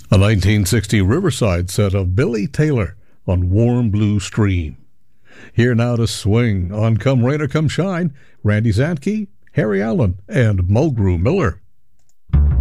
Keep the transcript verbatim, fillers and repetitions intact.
A nineteen sixty Riverside set of Billy Taylor on Warm Blue Stream. Here now to swing on Come Rain or Come Shine, Randy Zantke, Harry Allen, and Mulgrew Miller.